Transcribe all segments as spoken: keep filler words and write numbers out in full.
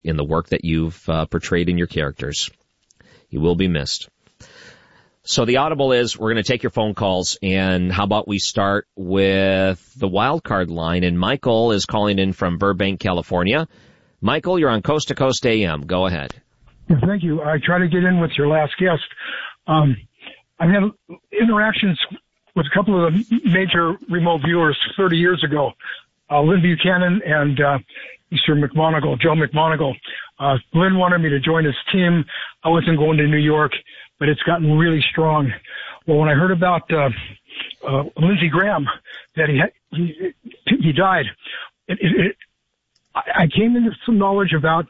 in the work that you've uh, portrayed in your characters. You will be missed. So the audible is we're going to take your phone calls, and how about we start with the wild card line, and Michael is calling in from Burbank, California. Michael, you're on Coast to Coast A M. Go ahead. Thank you. I try to get in with your last guest. Um, I've had interactions with a couple of the major remote viewers thirty years ago, uh, Lynn Buchanan and uh, Mister McMonagle, Joe McMonagle. Uh, Lynn wanted me to join his team. I wasn't going to New York, but it's gotten really strong. Well, when I heard about uh, uh, Lindsey Graham, that he had, he, he died, it, it, it, I came into some knowledge about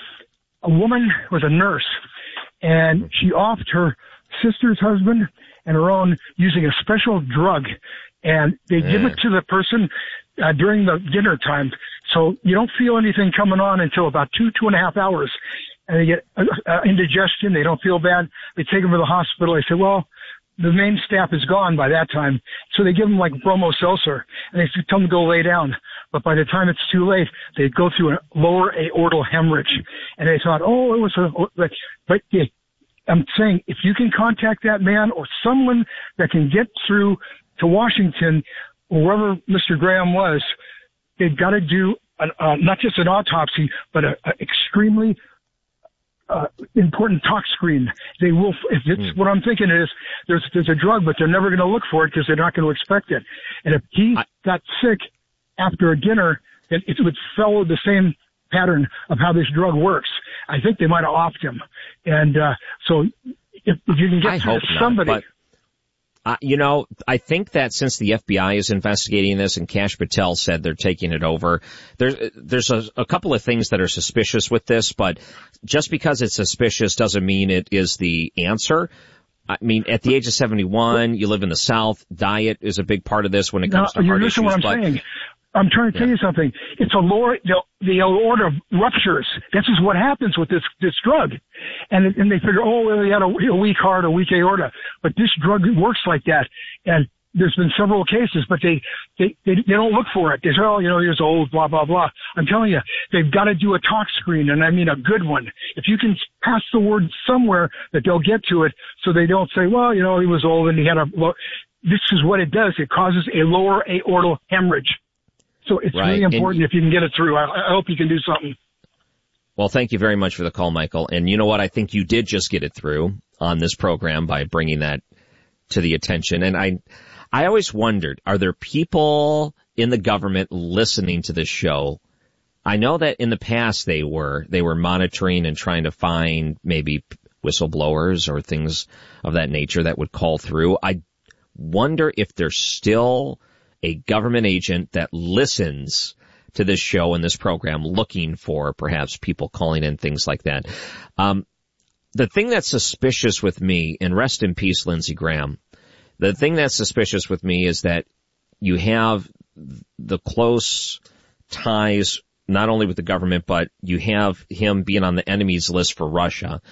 a woman who was a nurse, and she offed her sister's husband and her own using a special drug, and they yeah. give it to the person uh, during the dinner time, so you don't feel anything coming on until about two, two and a half hours, and they get uh, uh, indigestion. They don't feel bad. They take them to the hospital. They say, well, the main staff is gone by that time, so they give them like bromo seltzer, and they tell them to go lay down. But by the time it's too late, they go through a lower aortal hemorrhage, and they thought, oh, it was a, but yeah, I'm saying if you can contact that man or someone that can get through to Washington, or wherever Mister Graham was, they've got to do an, uh, not just an autopsy, but an extremely uh, important tox screen. They will, if it's mm. what I'm thinking is there's, there's a drug, but they're never going to look for it because they're not going to expect it. And if he I, got sick after a dinner, it, it would follow the same pattern of how this drug works. I think they might have offed him. And, uh, so if, if you can get I to hope somebody. Not, but, uh, you know, I think that since the F B I is investigating this and Kash Patel said they're taking it over, there's, there's a, a couple of things that are suspicious with this, but just because it's suspicious doesn't mean it is the answer. I mean, at the age of seventy-one, you live in the South, diet is a big part of this when it comes now, to heart you issues. Listen what I'm but, saying. I'm trying to tell yeah. you something. It's a lower, the, the aorta ruptures. This is what happens with this, this drug. And, and they figure, oh, well, he had a, a weak heart, a weak aorta. But this drug works like that. And there's been several cases, but they, they, they, they don't look for it. They say, oh, you know, he's old, blah, blah, blah. I'm telling you, they've got to do a tox screen, and I mean a good one. If you can pass the word somewhere that they'll get to it so they don't say, well, you know, he was old and he had a, well, this is what it does. It causes a lower aortal hemorrhage. So it's right. really important and, if you can get it through. I, I hope you can do something. Well, thank you very much for the call, Michael. And you know what? I think you did just get it through on this program by bringing that to the attention. And I, I always wondered, are there people in the government listening to this show? I know that in the past they were, they were monitoring and trying to find maybe whistleblowers or things of that nature that would call through. I wonder if there's still a government agent that listens to this show and this program looking for perhaps people calling in, things like that. Um, the thing that's suspicious with me, and rest in peace, Lindsey Graham, the thing that's suspicious with me is that you have the close ties not only with the government, but you have him being on the enemies list for Russia.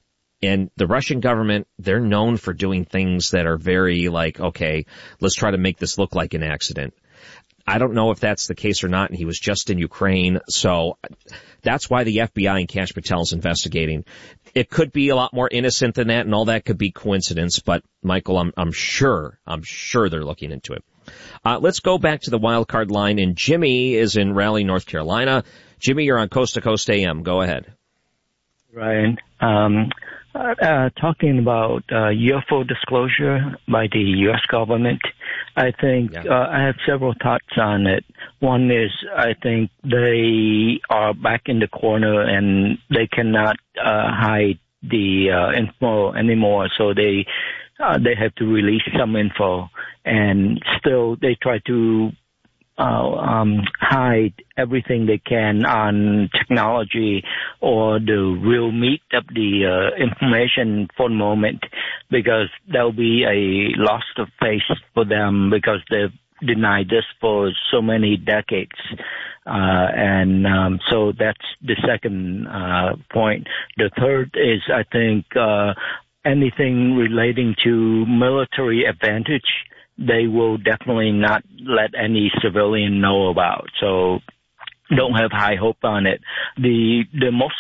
And the Russian government, they're known for doing things that are very like, okay, let's try to make this look like an accident. I don't know if that's the case or not, and he was just in Ukraine, so that's why the F B I and Kash Patel is investigating. It could be a lot more innocent than that, and all that could be coincidence, but Michael, I'm, I'm sure, I'm sure they're looking into it. Uh, let's go back to the wild card line, and Jimmy is in Raleigh, North Carolina. Jimmy, you're on Coast to Coast A M. Go ahead. Ryan, um, uh, talking about uh, U F O disclosure by the U S government, I think yeah. uh, I have several thoughts on it. One is I think they are back in the corner and they cannot uh, hide the uh, info anymore, so they uh, they have to release some info, and still they try to Uh, um, hide everything they can on technology or the real meat of the uh, information for the moment, because there'll be a loss of face for them because they've denied this for so many decades. Uh, and um, so that's the second uh, point. The third is, I think, uh, anything relating to military advantage, they will definitely not let any civilian know about. So don't have high hope on it. The the most